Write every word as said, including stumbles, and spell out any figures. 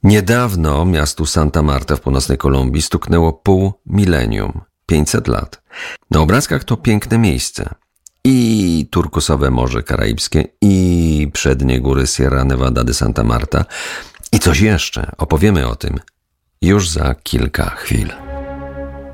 Niedawno miastu Santa Marta w północnej Kolumbii stuknęło pół milenium, pięćset lat. Na obrazkach to piękne miejsce. I turkusowe Morze Karaibskie, i przednie góry Sierra Nevada de Santa Marta. I coś jeszcze, opowiemy o tym już za kilka chwil.